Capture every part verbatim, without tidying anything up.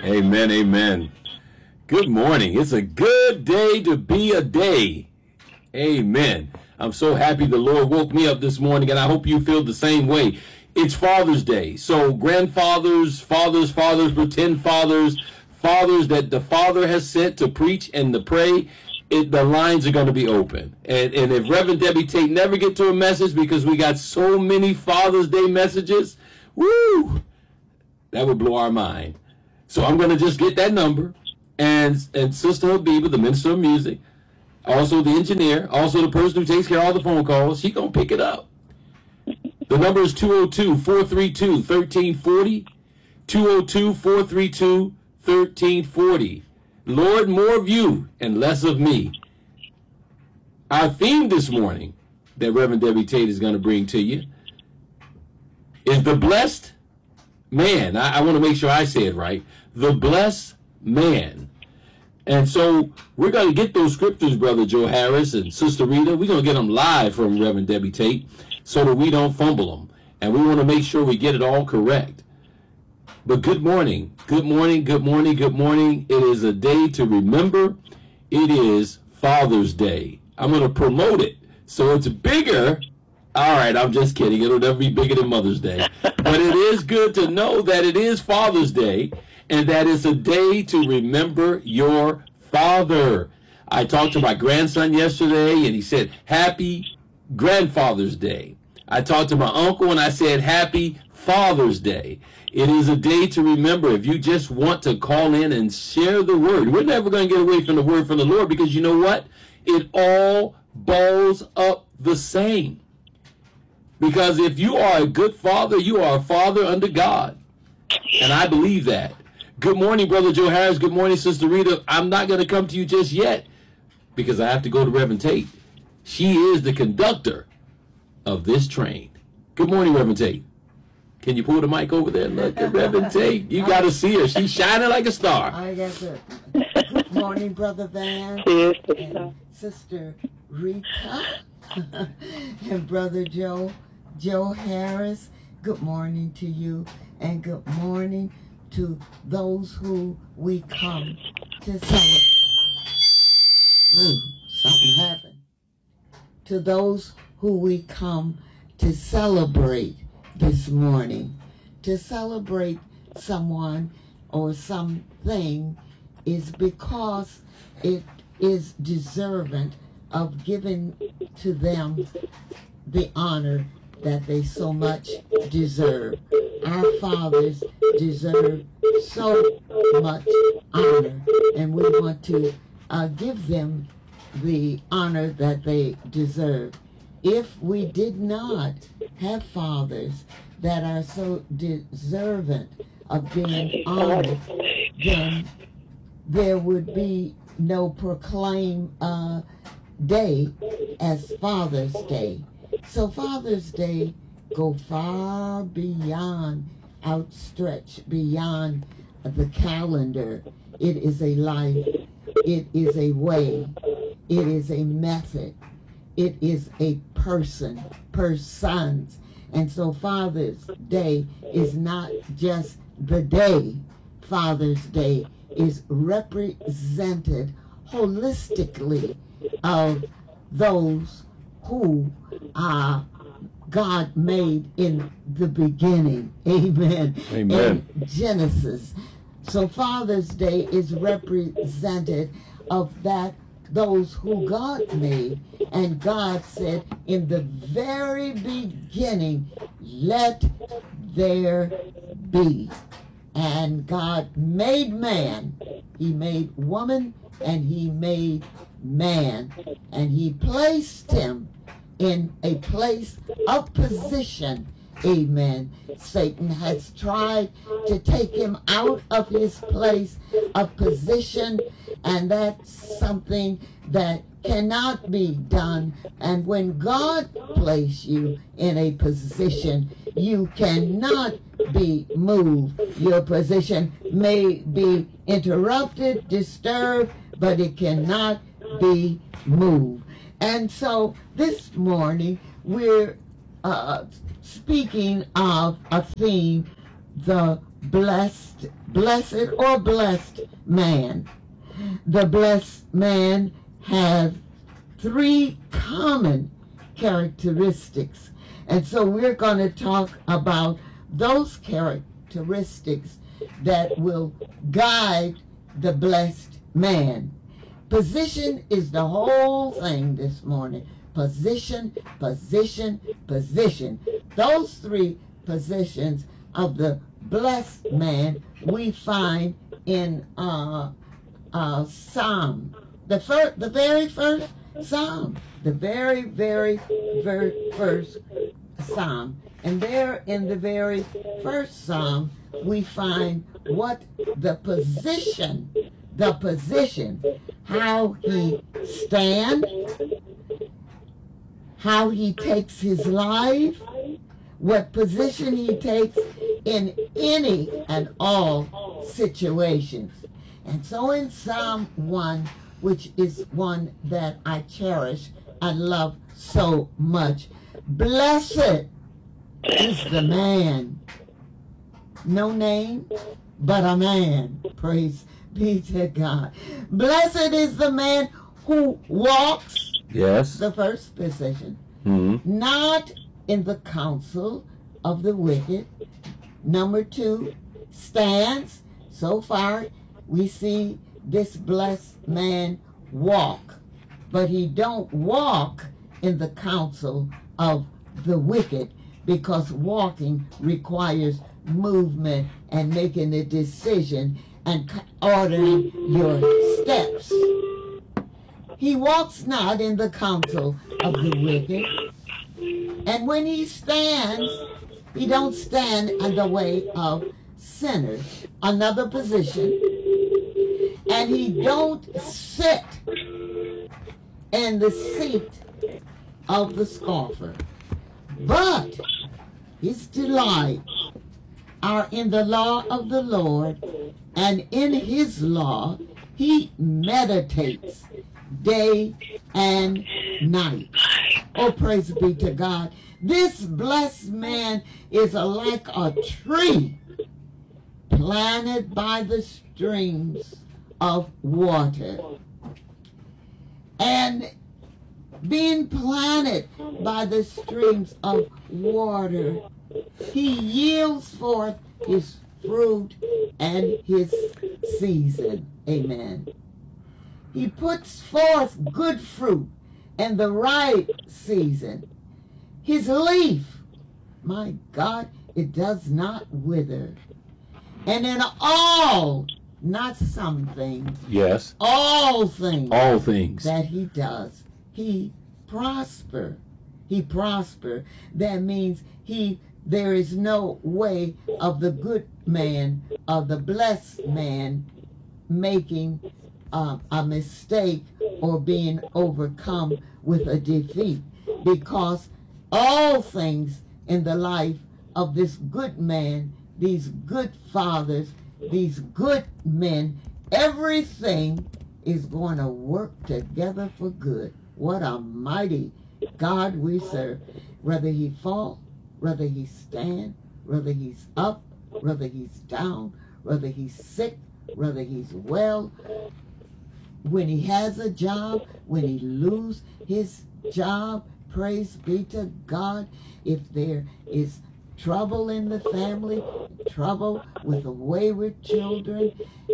Amen, amen. Good morning. It's a good day to be a day. Amen. I'm so happy the Lord woke me up this morning, and I hope you feel the same way. It's Father's Day. So grandfathers, fathers, fathers, pretend fathers, fathers that the Father has sent to preach and to pray, it, the lines are going to be open. And, and if Reverend Debbie Tate never get to a message because we got so many Father's Day messages, woo, that would blow our mind. So I'm going to just get that number. And, and Sister Habiba, the minister of music, also the engineer, also the person who takes care of all the phone calls, she going to pick it up. The number is two oh two, four three two, one three four oh, two oh two, four three two, one three four oh. Lord, more of you and less of me. Our theme this morning that Reverend Debbie Tate is going to bring to you is the blessed man. I, I want to make sure I say it right. The blessed man. And so we're going to get those scriptures, Brother Joe Harris and Sister Rita. We're going to get them live from Reverend Debbie Tate so that we don't fumble them. And we want to make sure we get it all correct. But good morning. Good morning. Good morning. Good morning. It is a day to remember. It is Father's Day. I'm going to promote it so it's bigger. All right, I'm just kidding. It'll never be bigger than Mother's Day. But it is good to know that it is Father's Day and that it's a day to remember your father. I talked to my grandson yesterday and he said, Happy Grandfather's Day. I talked to my uncle and I said, Happy Father's Day. It is a day to remember. If you just want to call in and share the word, we're never going to get away from the word from the Lord because you know what? It all balls up the same. Because if you are a good father, you are a father under God. And I believe that. Good morning, Brother Joe Harris. Good morning, Sister Rita. I'm not going to come to you just yet because I have to go to Reverend Tate. She is the conductor of this train. Good morning, Reverend Tate. Can you pull the mic over there? Look at Reverend Tate. You got to see her. She's shining like a star. I got it. Good morning, Brother Van. And Sister Rita. And Brother Joe. Joe Harris, good morning to you, and good morning to those who we come to celebrate. Ooh, something happened. To those who we come to celebrate this morning. To celebrate someone or something is because it is deserving of giving to them the honor that they so much deserve. Our fathers deserve so much honor, and we want to uh, give them the honor that they deserve. If we did not have fathers that are so deserving of being honored, then there would be no proclaim uh, day as Father's Day. So Father's Day go far beyond, outstretched beyond the calendar. It is a life. It is a way. It is a method. It is a person, persons. And so Father's Day is not just the day. Father's Day is represented holistically of those who uh, God made in the beginning. Amen. Amen. In Genesis. So Father's Day is represented of that those who God made. And God said in the very beginning, let there be. And God made man. He made woman and he made man. And he placed him in a place of position. Amen. Satan has tried to take him out of his place of position, and that's something that cannot be done. And when God placed you in a position, you cannot be moved. Your position may be interrupted, disturbed, but it cannot be moved. And so this morning we're uh, speaking of a theme, the blessed blessed or blessed man. The blessed man has three common characteristics. And so we're going to talk about those characteristics that will guide the blessed man. Position is the whole thing this morning. Position, position, position. Those three positions of the blessed man we find in uh, uh, Psalm. The, fir- the very first Psalm. The very, very, very first Psalm. And there in the very first Psalm, we find what the position, the position, how he stands, how he takes his life, what position he takes in any and all situations. And so in Psalm one, which is one that I cherish, I love so much, blessed is the man, no name, but a man. Praise be to God. Blessed is the man who walks, yes, the first position, mm-hmm. not in the counsel of the wicked. Number two, stands. So far, we see this blessed man walk, but he don't walk in the counsel of the wicked, because walking requires movement and making a decision and ordering your steps. He walks not in the counsel of the wicked, and when he stands, he don't stand in the way of sinners. Another position. And he don't sit in the seat of the scoffer, but his delights are in the law of the Lord, and in his law he meditates day and night. Oh, praise be to God. This blessed man is like a tree planted by the streams of water. And being planted by the streams of water, he yields forth his fruit and his season. Amen. He puts forth good fruit in the right season. His leaf, my God, it does not wither. And in all, not some things, yes, all things, all things that he does, he prosper. He prosper. That means he there is no way of the good man, of the blessed man, making uh, a mistake or being overcome with a defeat, because all things in the life of this good man, these good fathers, these good men, everything is going to work together for good. What a mighty God we serve. Whether he fall, whether he stand, whether he's up, whether he's down, whether he's sick, whether he's well, when he has a job, when he lose his job, praise be to God. If there is trouble in the family, trouble with the wayward children,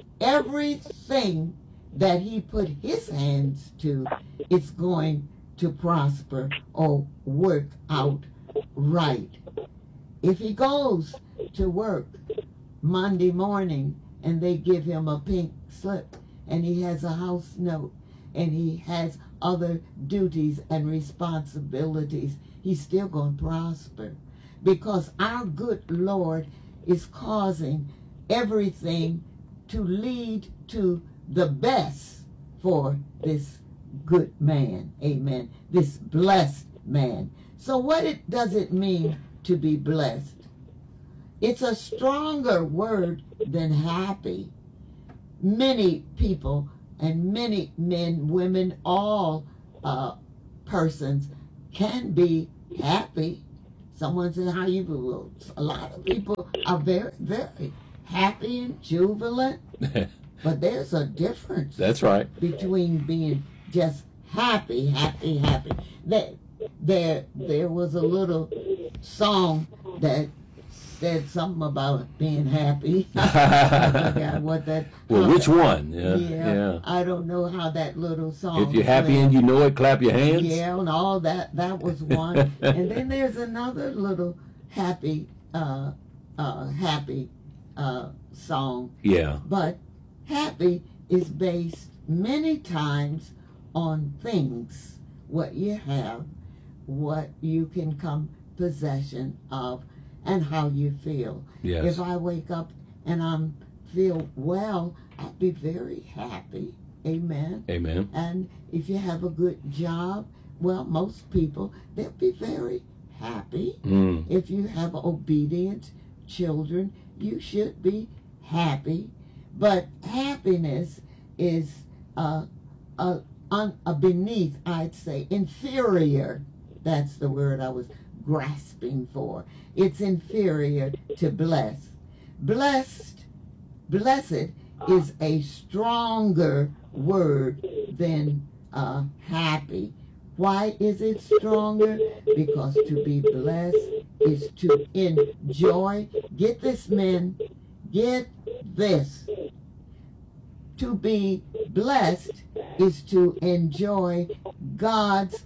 everything that he put his hands to, it's going to prosper or work out right. If he goes to work Monday morning and they give him a pink slip and he has a house note and he has other duties and responsibilities, he's still going to prosper, because our good Lord is causing everything to lead to the best for this good man. Amen. This blessed man. So what it does it mean to be blessed? It's a stronger word than happy. Many people and many men, women, all uh, persons can be happy. Someone said, how you feel? A lot of people are very, very happy and jubilant. But there's a difference. That's right. Between being just happy, happy, happy. There, there, there was a little song that said something about being happy. I forgot what that. Well, which that, one? Yeah, yeah, yeah. I don't know how that little song. If you're happy went. and you know it, clap your hands. Yeah, and all that. That was one. And then there's another little happy, uh, uh, happy uh, song. Yeah. But happy is based many times on things, what you have, what you can come possession of, and how you feel. Yes. If I wake up and I'm feel well, I'll be very happy. Amen. Amen. And if you have a good job, well, most people, they'll be very happy. Mm. If you have obedient children, you should be happy. But happiness is uh, a, a, a beneath, I'd say, inferior. That's the word I was grasping for. It's inferior to blessed. Blessed, blessed is a stronger word than uh, happy. Why is it stronger? Because to be blessed is to enjoy. Get this, men. Get this. To be blessed is to enjoy God's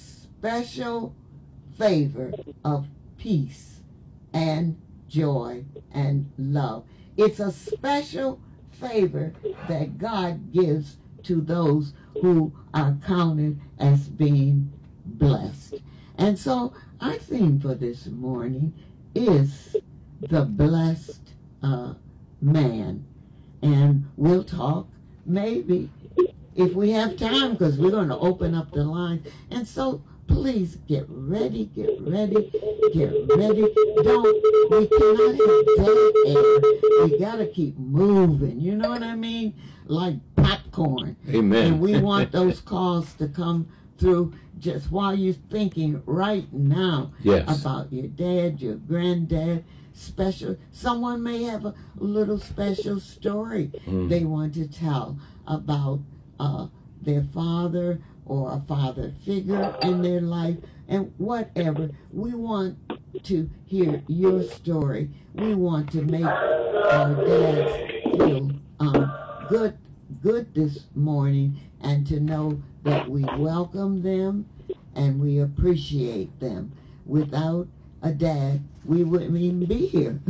special favor of peace and joy and love. It's a special favor that God gives to those who are counted as being blessed. And so our theme for this morning is the blessed uh, man. And we'll talk maybe if we have time, because we're going to open up the line. And so please get ready, get ready, get ready. Don't, we cannot have dead air. We got to keep moving. You know what I mean? Like popcorn. Amen. And we want those calls to come through just while you're thinking right now yes. about your dad, your granddad. Special, someone may have a little special story mm. they want to tell about uh, their father or a father figure in their life, and whatever. We want to hear your story. We want to make our dads feel um, good, good this morning, and to know that we welcome them and we appreciate them. Without a dad, we wouldn't even be here.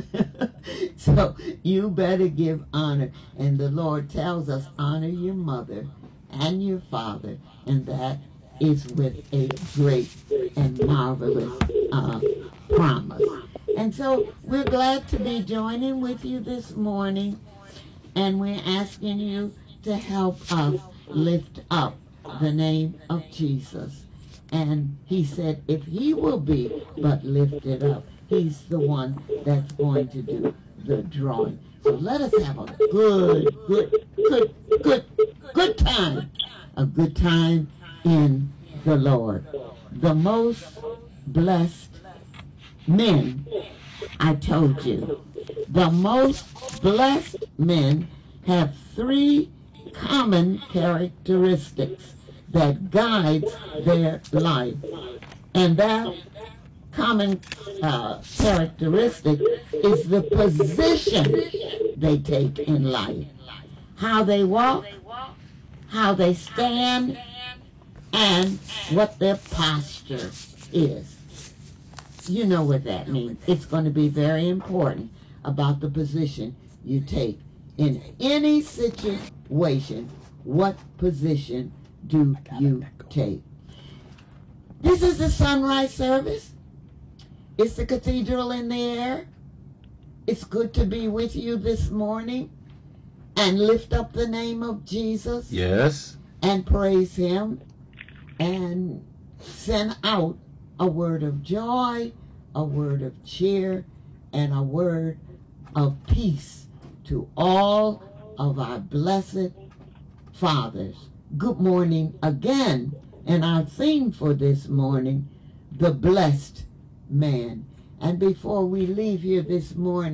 So you better give honor. And the Lord tells us, honor your mother and your father. And that is with a great and marvelous uh, promise. And so we're glad to be joining with you this morning. And we're asking you to help us lift up the name of Jesus. And he said, if he will be but lifted up, he's the one that's going to do the drawing. So let us have a good, good, good, good, good time. A good time in the Lord. The most blessed men, I told you, the most blessed men have three common characteristics that guides their life. And that common uh, characteristic is the position they take in life. How they walk, how they stand, and what their posture is. You know what that means. It's going to be very important about the position you take in any situation. What position do you take? This is the sunrise service. It's the cathedral in the air. It's good to be with you this morning and lift up the name of Jesus. Yes. And praise him and send out a word of joy, a word of cheer, and a word of peace to all of our blessed fathers. Good morning again. And our theme for this morning, the blessed man. And before we leave here this morning,